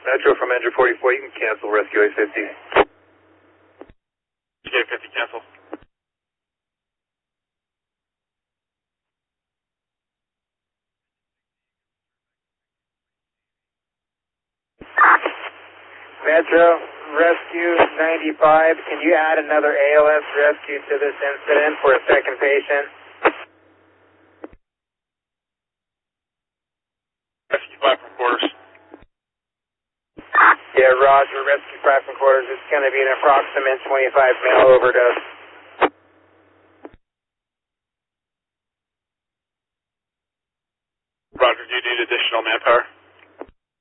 Metro from engine 44, you can cancel rescue A50. A50, cancel. Metro, rescue 95, can you add another ALS rescue to this incident for a second patient? Rescue 5 from quarters. Yeah, roger, rescue 5 from quarters. It's going to be an approximate 25 mil overdose. Roger, do you need additional manpower?